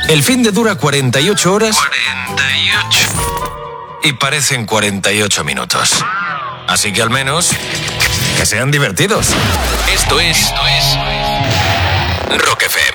El fin de dura 48 horas. 48. Y parecen 48 minutos. Así que al menos que sean divertidos. Esto es Rock FM.